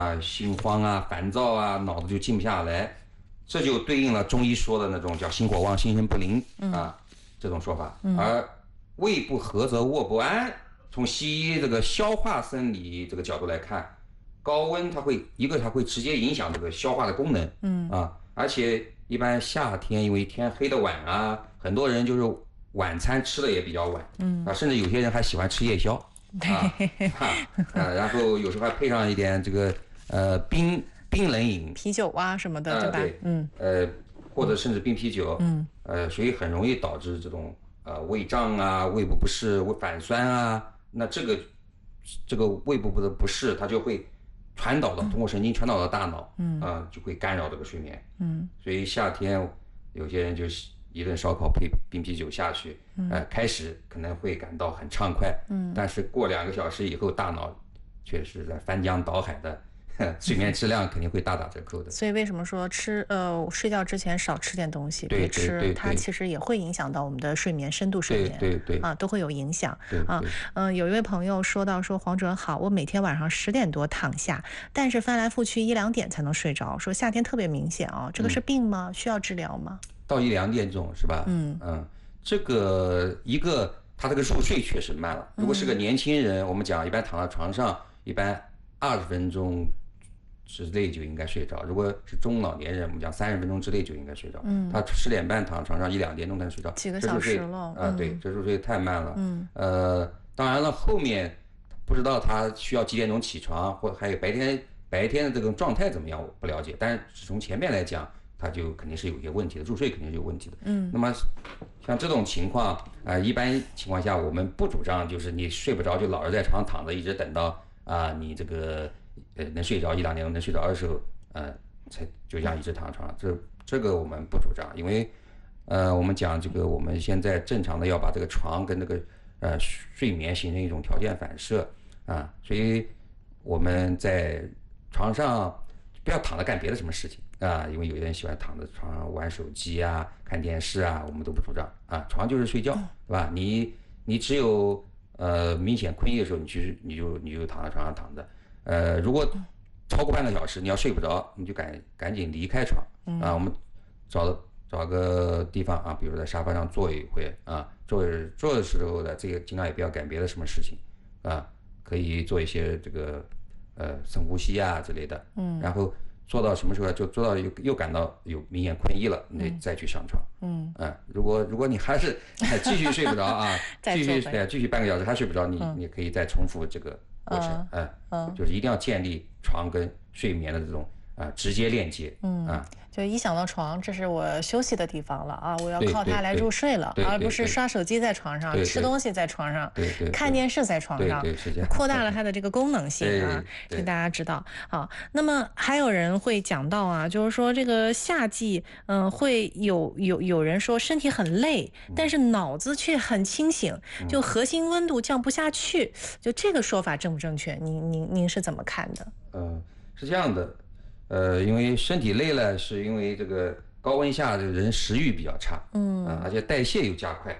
心慌啊、烦躁啊，脑子就静不下来，这就对应了中医说的那种叫心火旺、心神不宁这种说法。而胃不和则卧不安，从西医这个消化生理这个角度来看，高温它会直接影响这个消化的功能，而且一般夏天因为天黑的晚啊，很多人就是晚餐吃的也比较晚，甚至有些人还喜欢吃夜宵。然后有时候还配上一点这个冰冷饮， 啤酒啊什么的，对吧？ 对，或者甚至冰啤酒，所以很容易导致这种胃胀啊、胃部不适、胃反酸啊。那这个胃部的不适，它就会通过神经传导到大脑，就会干扰这个睡眠。所以夏天有些人就是一顿烧烤配冰啤酒下去，开始可能会感到很畅快，但是过2个小时以后，大脑确实在翻江倒海的，睡眠质量肯定会大打折扣的。 所以为什么说睡觉之前少吃点东西，别吃，它其实也会影响到我们的睡眠深度睡眠， 对都会有影响有一位朋友说到说，黄主任好，我每天晚上10点多躺下，但是翻来覆去1、2点才能睡着，说夏天特别明显这个是病吗？需要治疗吗？ 到1、2点钟是吧？这个他这个入睡确实慢了。如果是个年轻人，我们讲一般躺在床上，一般20分钟之内就应该睡着。如果是中老年人，我们讲30分钟之内就应该睡着。他10点半躺在床上，1、2点钟才睡着， 几个小时了。 对，这入睡太慢了。当然了，后面不知道他需要几点钟起床，或还有白天的这种状态怎么样，我不了解。但是从前面来讲，他就肯定是有一些问题的，入睡肯定是有问题的。那么像这种情况一般情况下我们不主张就是你睡不着就老是在床上躺着，一直等到你这个能睡着1、2点钟能睡着的时候才就这样一直躺在床上，这个我们不主张，因为我们讲这个我们现在正常的要把这个床跟这个睡眠形成一种条件反射所以我们在床上不要躺着干别的什么事情因为有些人喜欢躺在床上玩手机看电视我们都不主张床就是睡觉，对吧？你只有明显困意的时候，你就躺在床上躺着，如果超过半个小时你要睡不着，你就赶紧离开床我们找个地方比如在沙发上坐一会坐的时候的这个尽量也不要干别的什么事情可以做一些这个深呼吸之类的，然后做到什么时候就做到又感到有明显困意了，你再去上床。如果你还是继续睡不着继续半个小时还睡不着，你可以再重复这个过程，就是一定要建立床跟睡眠的这种直接链接就一想到床，这是我休息的地方了我要靠它来入睡了，而不是刷手机在床上，吃东西在床上，看电视在床上，扩大了它的这个功能性这大家知道。好，那么还有人会讲到就是说这个夏季会有人说身体很累，但是脑子却很清醒，就核心温度降不下去，就这个说法正不正确？您是怎么看的？ 是这样的。因为身体累了，是因为这个高温下的人食欲比较差，而且代谢又加快，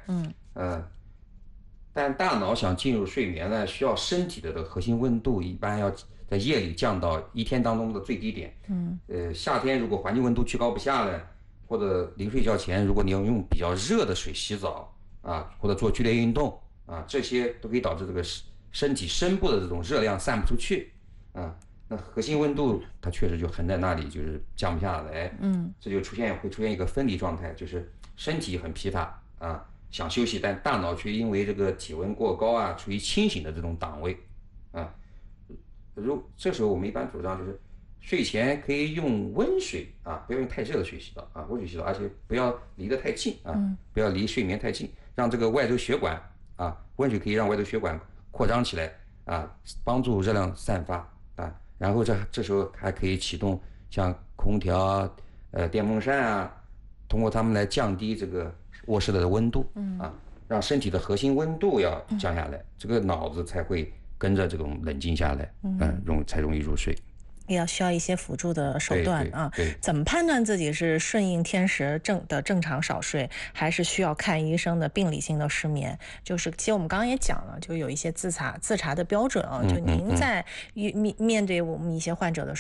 但大脑想进入睡眠呢，需要身体的这个核心温度一般要在夜里降到一天当中的最低点，夏天如果环境温度居高不下呢，或者临睡觉前如果你要用比较热的水洗澡或者做剧烈运动这些都可以导致这个身体深部的这种热量散不出去那核心温度它确实就横在那里，就是降不下来，这就会出现一个分离状态，就是身体很疲乏想休息，但大脑却因为这个体温过高处于清醒的这种档位这时候我们一般主张就是睡前可以用温水不要用太热的水洗澡温水洗澡，而且不要离得太近不要离睡眠太近，让这个外周血管温水可以让外周血管扩张起来帮助热量散发然后这时候还可以启动像空调电风扇通过它们来降低这个卧室的温度让身体的核心温度要降下来，这个脑子才会跟着这种冷静下来才容易入睡。 要需要一些辅助的手段啊。怎么判断自己是顺应天时正常少睡，还是需要看医生的病理性的失眠？就是其实我们刚刚也讲了，就有一些自查的标准啊。就您在面对我们一些患者的时候